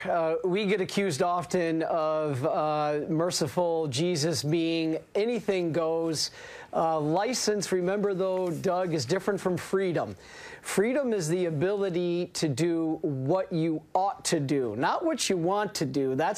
We get accused often of merciful Jesus being anything goes. License, remember though, Doug, is different from freedom. Freedom is the ability to do what you ought to do, not what you want to do. That's